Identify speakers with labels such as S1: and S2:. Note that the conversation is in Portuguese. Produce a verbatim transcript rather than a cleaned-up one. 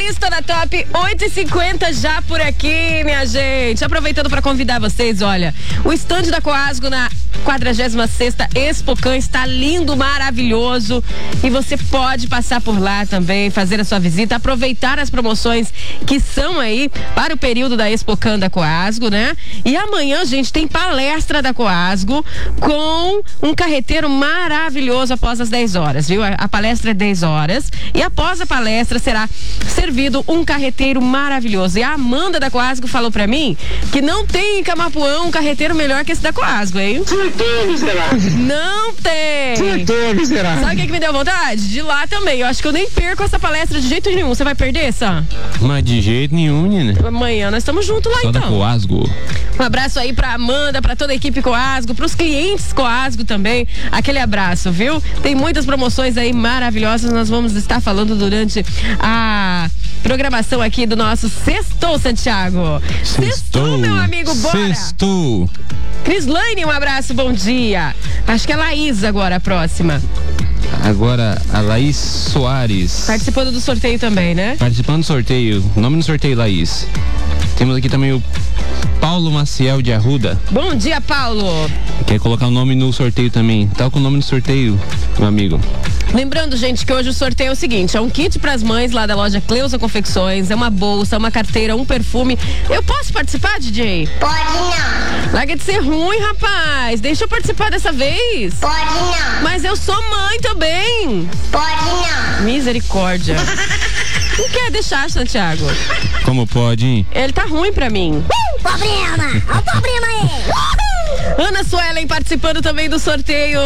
S1: Lista da Top, oito e cinquenta já por aqui, minha gente. Aproveitando para convidar vocês, olha, o estande da Coasgo na quadragésima sexta Expocan está lindo, maravilhoso, e você pode passar por lá também, fazer a sua visita, aproveitar as promoções que são aí para o período da Expocan da Coasgo, né? E amanhã, gente, tem palestra da Coasgo com um carreteiro maravilhoso após as dez horas, viu? A, a palestra é dez horas e após a palestra será servido um carreteiro maravilhoso. E a Amanda da Coasgo falou pra mim que não tem em Camapuã um carreteiro melhor que esse da Coasgo, hein?
S2: Certeza, será?
S1: Não tem!
S2: Certeza, será?
S1: Sabe o que, que me deu vontade? De ir lá também. Eu acho que eu nem perco essa palestra de jeito nenhum. Você vai perder, Sam?
S3: Mas de jeito nenhum, menina.
S1: Amanhã nós estamos juntos lá,
S3: Só
S1: então.
S3: da Coasgo.
S1: Um abraço aí pra Amanda, pra toda a equipe Coasgo, pros clientes Coasgo também. Aquele abraço, viu? Tem muitas promoções aí maravilhosas. Nós vamos estar falando durante a programação aqui do nosso Sextou, Santiago. Sextou, meu amigo, bora!
S3: Sextou.
S1: Crislaine, um abraço, bom dia. Acho que é a Laís agora, a próxima.
S3: Agora, a Laís Soares.
S1: Participando do sorteio também, né?
S3: Participando do sorteio. O nome do sorteio, Laís. Temos aqui também o Paulo Maciel de Arruda.
S1: Bom dia, Paulo.
S3: Quer colocar o nome no sorteio também. Tá com o nome no sorteio, meu amigo.
S1: Lembrando, gente, que hoje o sorteio é o seguinte: é um kit pras mães lá da loja Cleusa Confecções, é uma bolsa, uma carteira, um perfume. Eu posso participar, D J?
S4: Pode não.
S1: Larga de ser ruim, rapaz. Deixa eu participar dessa vez.
S4: Pode não.
S1: Mas eu sou mãe também.
S4: Pode não.
S1: Misericórdia. Não quer deixar, Santiago.
S3: Como pode, hein?
S1: Ele tá ruim pra mim.
S4: Uh, problema. Olha o problema aí.
S1: Ana Suelen participando também do sorteio.